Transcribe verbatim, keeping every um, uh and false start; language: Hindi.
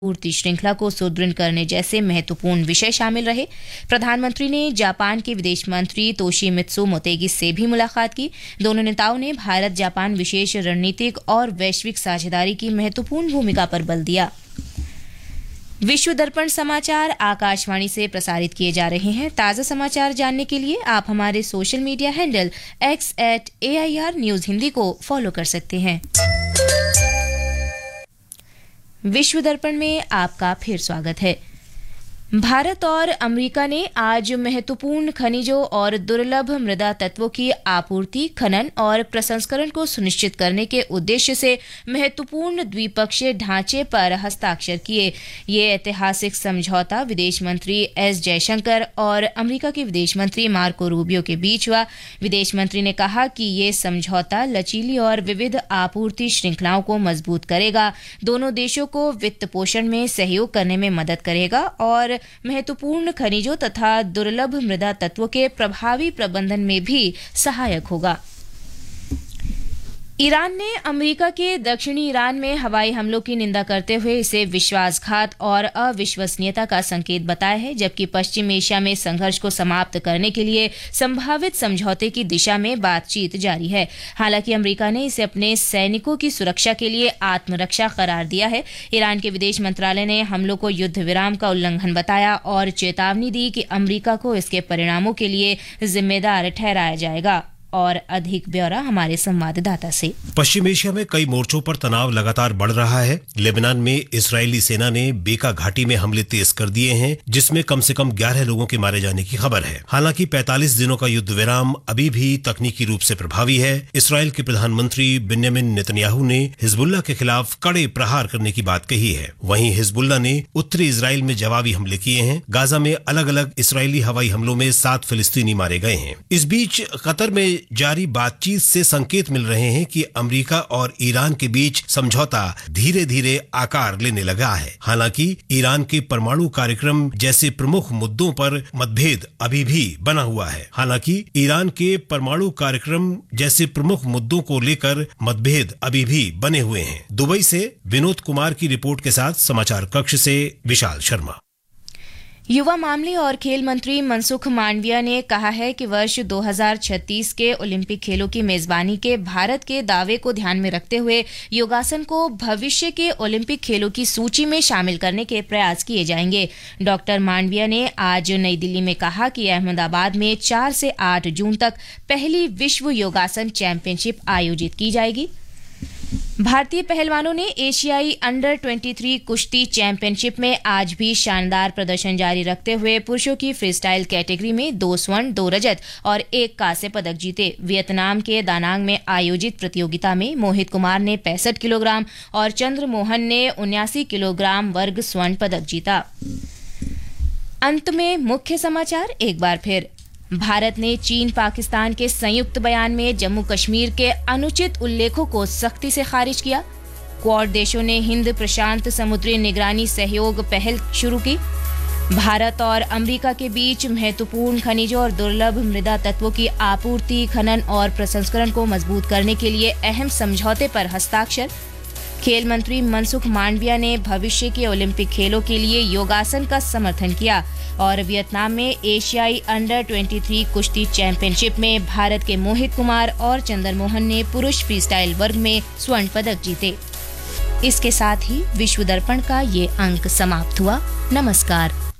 पूर्ति श्रृंखला को सुदृढ़ करने जैसे महत्वपूर्ण विषय शामिल रहे। प्रधानमंत्री ने जापान के विदेश मंत्री तोशिमित्सु मोतेगी से भी मुलाकात की। दोनों नेताओं ने भारत जापान विशेष रणनीतिक और वैश्विक साझेदारी की महत्वपूर्ण भूमिका पर बल दिया। विश्व दर्पण समाचार आकाशवाणी से प्रसारित किए जा रहे हैं। ताज़ा समाचार जानने के लिए आप हमारे social media handle x eight A I R news Hindi को फॉलो कर सकते हैं। विश्व दर्पण में आपका फिर स्वागत है। भारत और अमेरिका ने आज महत्वपूर्ण खनिजों और दुर्लभ मृदा तत्वों की आपूर्ति, खनन और प्रसंस्करण को सुनिश्चित करने के उद्देश्य से महत्वपूर्ण द्विपक्षीय ढांचे पर हस्ताक्षर किए। ये ऐतिहासिक समझौता विदेश मंत्री एस जयशंकर और अमेरिका के विदेश मंत्री मार्को रूबियो के बीच हुआ। विदेश मंत्री ने कहा कि ये समझौता लचीली और विविध आपूर्ति श्रृंखलाओं को मजबूत करेगा, दोनों देशों को वित्त पोषण में सहयोग करने में मदद करेगा और महत्वपूर्ण खनिजों तथा दुर्लभ मृदा तत्वों के प्रभावी प्रबंधन में भी सहायक होगा। ईरान ने अमेरिका के दक्षिणी ईरान में हवाई हमलों की निंदा करते हुए इसे विश्वासघात और अविश्वसनीयता का संकेत बताया है, जबकि पश्चिम एशिया में संघर्ष को समाप्त करने के लिए संभावित समझौते की दिशा में बातचीत जारी है। हालांकि अमेरिका ने इसे अपने सैनिकों की सुरक्षा के लिए आत्मरक्षा करार दिया है। ईरान के विदेश मंत्रालय ने हमलों को युद्ध विराम का उल्लंघन बताया और चेतावनी दी कि अमेरिका को इसके परिणामों के लिए जिम्मेदार ठहराया जाएगा। और अधिक ब्यौरा हमारे संवाददाता से। पश्चिम एशिया में कई मोर्चों पर तनाव लगातार बढ़ रहा है। लेबनान में इजरायली सेना ने बेका घाटी में हमले तेज कर दिए हैं, जिसमें कम से कम ग्यारह लोगों के मारे जाने की खबर है। हालांकि पैंतालीस दिनों का युद्ध विराम अभी भी तकनीकी रूप से प्रभावी है। इस्राएल के प्रधानमंत्री बेंयामिन नेतन्याहू ने हिजबुल्लाह के खिलाफ कड़े प्रहार करने की बात कही है। वहीं हिजबुल्लाह ने उत्तरी इजराइल में जवाबी हमले किए हैं। गाजा में अलग अलग इस्राएली हवाई हमलों में सात फिलिस्तीनी मारे गए हैं। इस बीच कतर में जारी बातचीत से संकेत मिल रहे हैं कि अमेरिका और ईरान के बीच समझौता धीरे धीरे आकार लेने लगा है। हालांकि ईरान के परमाणु कार्यक्रम जैसे प्रमुख मुद्दों पर मतभेद अभी भी बना हुआ है। हालांकि ईरान के परमाणु कार्यक्रम जैसे प्रमुख मुद्दों को लेकर मतभेद अभी भी बने हुए हैं। दुबई से विनोद कुमार की रिपोर्ट के साथ समाचार कक्ष से विशाल शर्मा। युवा मामले और खेल मंत्री मनसुख मांडविया ने कहा है कि वर्ष दो हज़ार छत्तीस के ओलंपिक खेलों की मेजबानी के भारत के दावे को ध्यान में रखते हुए योगासन को भविष्य के ओलंपिक खेलों की सूची में शामिल करने के प्रयास किए जाएंगे। डॉक्टर मांडविया ने आज नई दिल्ली में कहा कि अहमदाबाद में चार से आठ जून तक पहली विश्व योगासन चैंपियनशिप आयोजित की जाएगी। भारतीय पहलवानों ने एशियाई अंडर तेईस कुश्ती चैंपियनशिप में आज भी शानदार प्रदर्शन जारी रखते हुए पुरुषों की फ्रीस्टाइल कैटेगरी में दो स्वर्ण, दो रजत और एक कांस्य पदक जीते। वियतनाम के दानांग में आयोजित प्रतियोगिता में मोहित कुमार ने पैंसठ किलोग्राम और चंद्र मोहन ने उन्यासी किलोग्राम वर्ग स्वर्ण पदक जीता। अंत में मुख्य समाचार एक बार फिर। भारत ने चीन पाकिस्तान के संयुक्त बयान में जम्मू कश्मीर के अनुचित उल्लेखों को सख्ती से खारिज किया। क्वाड देशों ने हिंद प्रशांत समुद्री निगरानी सहयोग पहल शुरू की। भारत और अमेरिका के बीच महत्वपूर्ण खनिजों और दुर्लभ मृदा तत्वों की आपूर्ति, खनन और प्रसंस्करण को मजबूत करने के लिए अहम समझौते पर हस्ताक्षर। खेल मंत्री मनसुख मांडविया ने भविष्य के ओलंपिक खेलों के लिए योगासन का समर्थन किया। और वियतनाम में एशियाई अंडर तेईस कुश्ती चैंपियनशिप में भारत के मोहित कुमार और चंद्र मोहन ने पुरुष फ्रीस्टाइल वर्ग में स्वर्ण पदक जीते। इसके साथ ही विश्व दर्पण का ये अंक समाप्त हुआ। नमस्कार।